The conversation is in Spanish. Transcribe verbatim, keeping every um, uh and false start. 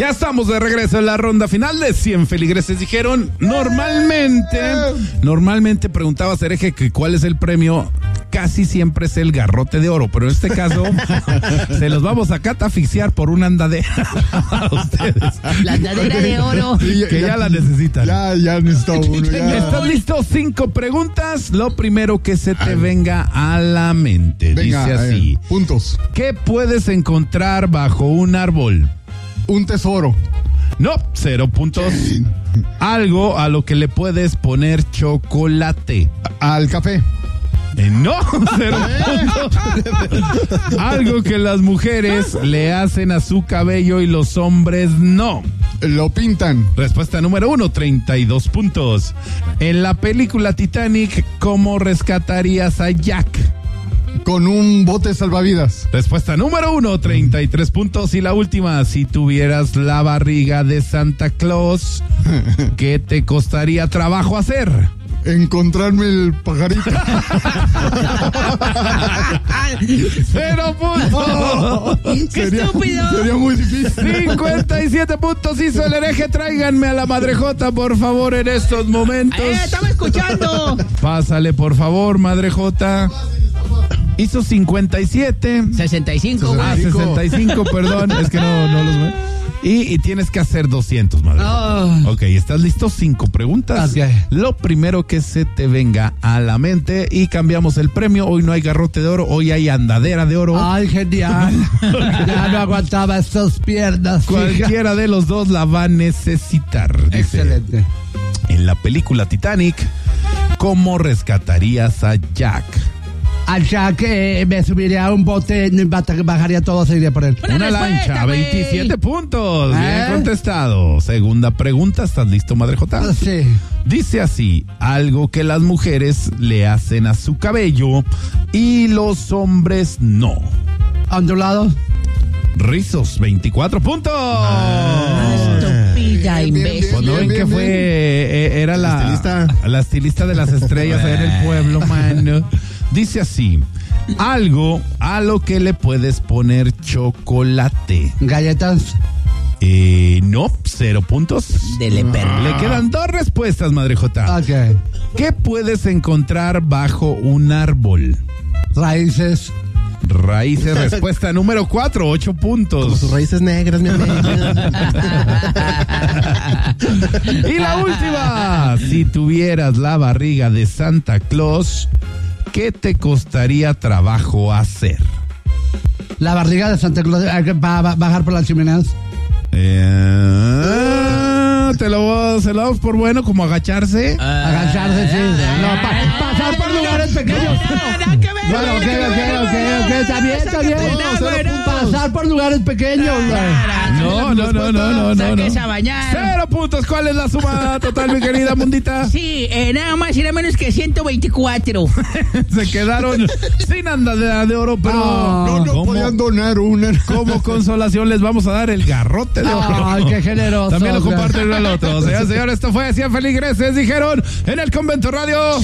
Ya estamos de regreso en la ronda final de cien feligreses. Dijeron, normalmente, normalmente preguntabas, hereje, que cuál es el premio. Casi siempre es el garrote de oro, pero en este caso se los vamos a catafixiar por una andadera a ustedes. La andadera de oro. Sí, que ya, ya la necesitan. Ya, ya necesito uno. Ya. ¿Estás listo? Cinco preguntas. Lo primero que se te venga a la mente. Venga, dice así. Eh, puntos. ¿Qué puedes encontrar bajo un árbol? Un tesoro. No, cero puntos. Algo a lo que le puedes poner chocolate. Al café. Eh, no, cero puntos. Algo que las mujeres le hacen a su cabello y los hombres no. Lo pintan. Respuesta número uno, treinta y dos puntos. En la película Titanic, ¿cómo rescatarías a Jack? Con un bote salvavidas. Respuesta número uno, treinta y tres puntos. Y la última, si tuvieras la barriga de Santa Claus, ¿qué te costaría trabajo hacer? Encontrarme el pajarito. ¡Cero puntos! Oh, ¡qué sería, estúpido! Sería muy difícil. cincuenta y siete puntos hizo el hereje. Tráiganme a la madrejota, por favor, en estos momentos. ¡Eh, estaba escuchando! Pásale, por favor, madrejota. Hizo cincuenta y siete. sesenta y cinco. Ah, sesenta y cinco, perdón. Es que no, no los veo. Y, y tienes que hacer doscientos, madre. Oh. Ok, ¿estás listo? Cinco preguntas. Okay. Lo primero que se te venga a la mente y cambiamos el premio. Hoy no hay garrote de oro, hoy hay andadera de oro. Ay, genial. Ya no aguantaba estas piernas. Cualquiera de los dos la va a necesitar. Dice, excelente. en la película Titanic, ¿cómo rescatarías a Jack? Al Jack eh, me subiría a un bote, bajaría todo, se iría por él. Una, Una lancha, wey. veintisiete puntos. ¿Eh? Bien contestado. Segunda pregunta, ¿estás listo, Madre J? Sí. Dice así, algo que las mujeres le hacen a su cabello y los hombres no. Ondulados. Rizos, veinticuatro puntos. Ah, estúpida, imbécil. Cuando ven que fue, eh, era la estilista. la estilista de las estrellas allá en el pueblo, mano. Dice así, algo a lo que le puedes poner chocolate. Galletas. Eh, no, cero puntos. Dele perro. Le quedan dos respuestas, Madre J. Ok. ¿Qué puedes encontrar bajo un árbol? Raíces. Raíces, respuesta número cuatro, ocho puntos. Como sus raíces negras, mi amigo. Y la última, si tuvieras la barriga de Santa Claus, ¿qué te costaría trabajo hacer? La barriga de Santa Claus va a bajar por las chimeneas. Eh, te lo, se lo damos por bueno, como agacharse. Ah, agacharse, sí. No, pa, pasar por lugares pequeños. Bueno, ok, ok, ok, ok, está bien, está bien. Pasar por lugares pequeños, No, no, no, no, no, no. Saques a bañar. Cero puntos. ¿Cuál es la suma total, mi querida Mundita? Sí, eh, nada más y nada menos que ciento veinticuatro. Se quedaron sin andadera de oro, pero no, no podían donar una. Como consolación les vamos a dar el garrote de oro. Ay, qué generoso. También lo comparten uno al otro. Señor, señor, esto fue cien feligreses, dijeron en el Convento Radio.